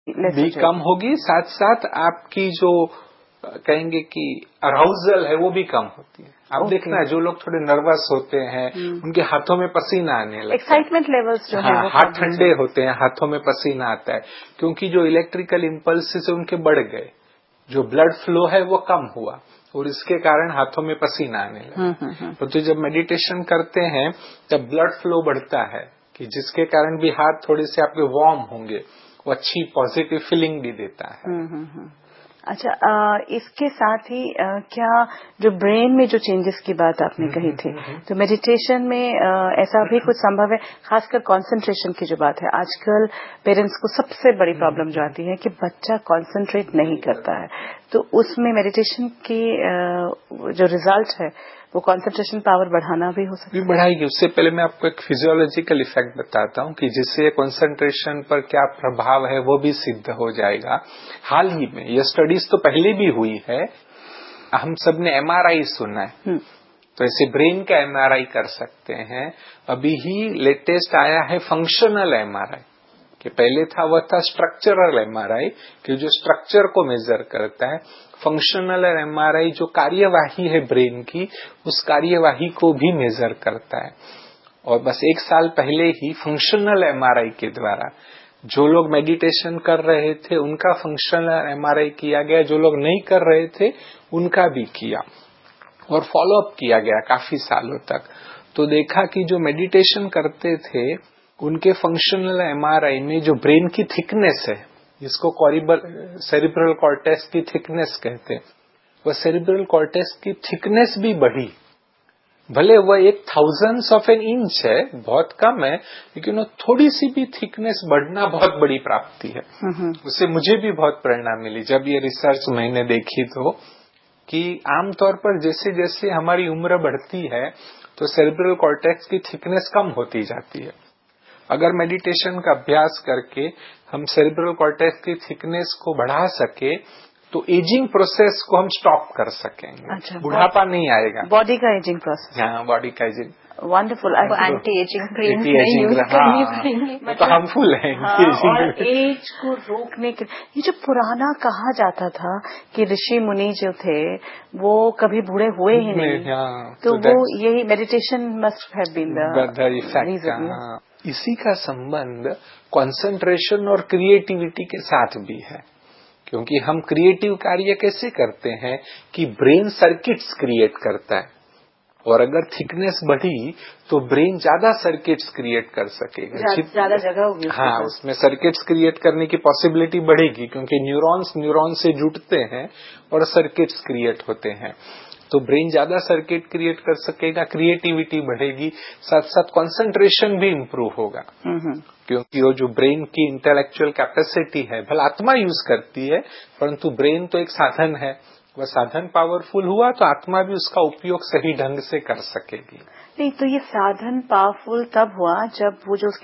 भी कम होगी, साथ साथ आपकी जो कहेंगे कि अराउजल है वो भी कम होती है। आप देखना है जो लोग थोड़े नर्वस होते हैं उनके हाथों में पसीना आने लगता है, एक्साइटमेंट लेवल्स जो है वो हाथ ठंडे होते हैं, हाथों में पसीना आता है, क्योंकि जो इलेक्ट्रिकल इम्पल्सेस उनके बढ़ गए, जो ब्लड फ्लो है वो कम हुआ और इसके कारण हाथों में पसीना आने लगा। तो जब मेडिटेशन करते हैं तब ब्लड फ्लो बढ़ता है कि जिसके कारण भी हाथ थोड़े से आपके वार्म होंगे, वो अच्छी पॉजिटिव फीलिंग भी देता है। अच्छा, इसके साथ ही क्या जो ब्रेन में जो चेंजेस की बात आपने कही थी, तो मेडिटेशन में ऐसा भी कुछ संभव है, खासकर कंसंट्रेशन की जो बात है, आजकल पेरेंट्स को सबसे बड़ी प्रॉब्लम जो आती है कि बच्चा कंसंट्रेट नहीं करता है, तो उसमें मेडिटेशन की जो रिजल्ट है वो कंसंट्रेशन पावर बढ़ाना भी हो सकता है? बढ़ाएगी। उससे पहले मैं आपको एक फिजियोलॉजिकल इफेक्ट बताता हूँ कि जिससे कंसंट्रेशन पर क्या प्रभाव है वो भी सिद्ध हो जाएगा। हाल ही में ये स्टडीज तो पहले भी हुई है, हम सब ने एमआरआई सुना है, तो ऐसे ब्रेन का एमआरआई कर सकते हैं। अभी ही लेटेस्ट आया है फंक्शनल एमआरआई, कि पहले था वह था स्ट्रक्चरल एमआरआई कि जो स्ट्रक्चर को मेजर करता है। फंक्शनल एमआरआई जो कार्यवाही है ब्रेन की, उस कार्यवाही को भी मेजर करता है। और बस 1 साल पहले ही फंक्शनल एमआरआई के द्वारा जो लोग मेडिटेशन कर रहे थे उनका फंक्शनल एमआरआई किया गया, जो लोग नहीं कर रहे थे उनका भी किया और फॉलोअप किया गया काफी सालों तक। तो देखा कि जो मेडिटेशन करते थे उनके फंक्शनल एमआरआई में जो ब्रेन की थिकनेस है, जिसको सेरिब्रल कॉर्टेक्स की थिकनेस कहते हैं, वह सेरिब्रल कॉर्टेक्स की थिकनेस भी बढ़ी। भले वह 1000th ऑफ एन इंच है, बहुत कम है, लेकिन वो थोड़ी सी भी थिकनेस बढ़ना बहुत बड़ी प्राप्ति है। उससे मुझे भी बहुत प्रेरणा मिली जब ये रिसर्च मैंने देखी, तो कि आमतौर पर जैसे जैसे हमारी उम्र बढ़ती है तो सेरिब्रल कॉर्टेक्स की थिकनेस कम होती जाती है। अगर मेडिटेशन का अभ्यास करके हम सेरिब्रल कॉर्टेक्स की थिकनेस को बढ़ा सके तो एजिंग प्रोसेस को हम स्टॉप कर सकेंगे। अच्छा, बुढ़ापा नहीं आएगा, बॉडी का एजिंग प्रोसेस। हाँ, बॉडी का ageing. Wonderful. Anti ageing cream नहीं यूज करनी पड़ेंगी, तो हार्मफुल है। और एज को रोकने के ये जो पुराना कहा जाता था कि ऋषि मुनि जो थे वो कभी बूढ़े हुए ही नहीं, तो वो यही meditation must have been the reason. इसी का संबंध कंसंट्रेशन और क्रिएटिविटी के साथ भी है, क्योंकि हम क्रिएटिव कार्य कैसे करते हैं कि ब्रेन सर्किट्स क्रिएट करता है, और अगर थिकनेस बढ़ी तो ब्रेन ज्यादा सर्किट्स क्रिएट कर सकेगा, ज्यादा जगह होगी। हाँ, उसमें सर्किट्स क्रिएट करने की पॉसिबिलिटी बढ़ेगी, क्योंकि न्यूरॉन्स से जुड़ते हैं और सर्किट्स क्रिएट होते हैं। तो ब्रेन ज्यादा सर्किट क्रिएट कर सकेगा, क्रिएटिविटी बढ़ेगी, साथ साथ कंसंट्रेशन भी इम्प्रूव होगा। क्योंकि वो जो ब्रेन की इंटेलेक्चुअल कैपेसिटी है, भला आत्मा यूज करती है, परंतु ब्रेन तो एक साधन है, वह साधन पावरफुल हुआ तो आत्मा भी उसका उपयोग सही ढंग से कर सकेगी। नहीं, तो ये साधन पावरफुल तब हुआ जब वो जो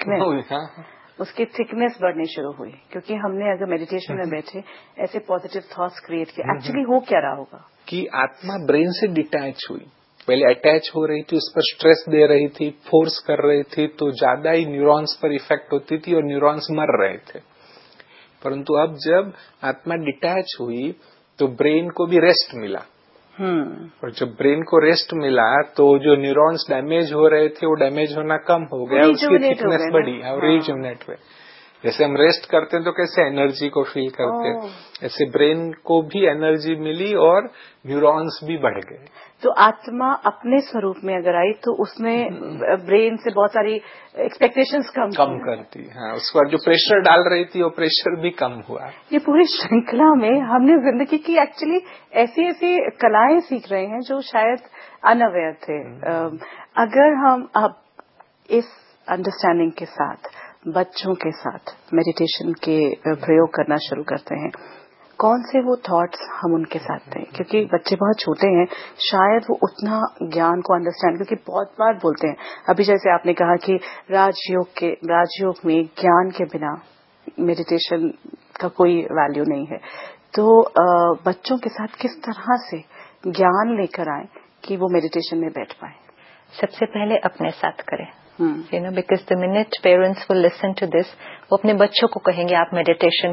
उसकी थिकनेस बढ़नी शुरू हुई, क्योंकि हमने अगर मेडिटेशन में बैठे ऐसे पॉजिटिव थॉट्स क्रिएट किए। एक्चुअली हो क्या रहा होगा कि आत्मा ब्रेन से डिटैच हुई, पहले अटैच हो रही थी, उस पर स्ट्रेस दे रही थी, फोर्स कर रही थी, तो ज्यादा ही न्यूरॉन्स पर इफेक्ट होती थी और न्यूरॉन्स मर रहे थे। परंतु अब जब आत्मा डिटैच हुई तो ब्रेन को भी रेस्ट मिला, और जब ब्रेन को रेस्ट मिला तो जो न्यूरॉन्स डैमेज हो रहे थे वो डैमेज होना कम हो गया, उसकी थिकनेस बढ़ी और रिजुविनेट हुए। जैसे हम रेस्ट करते हैं तो कैसे एनर्जी को फील करते हैं, ऐसे ब्रेन को भी एनर्जी मिली और न्यूरॉन्स भी बढ़ गए। तो आत्मा अपने स्वरूप में अगर आई तो उसने ब्रेन से बहुत सारी एक्सपेक्टेशंस कम करती, हाँ, उस पर जो प्रेशर डाल रही थी वो प्रेशर भी कम हुआ। ये पूरी श्रृंखला में हमने जिंदगी की एक्चुअली ऐसी ऐसी कलाएं सीख रहे हैं जो शायद अनअवेयर थे। अगर हम अब इस अंडरस्टैंडिंग के साथ बच्चों के साथ मेडिटेशन के प्रयोग करना शुरू करते हैं, कौन से वो थॉट्स हम उनके साथ दें, क्योंकि बच्चे बहुत छोटे हैं, शायद वो उतना ज्ञान को अंडरस्टैंड, क्योंकि बहुत बार बोलते हैं अभी जैसे आपने कहा कि राजयोग में ज्ञान के बिना मेडिटेशन का कोई वैल्यू नहीं है। तो बच्चों के साथ किस तरह से ज्ञान लेकर आए कि वो मेडिटेशन में बैठ पाए? सबसे पहले अपने साथ करें, because the minute parents will listen to this, वो अपने बच्चों को कहेंगे आप मेडिटेशन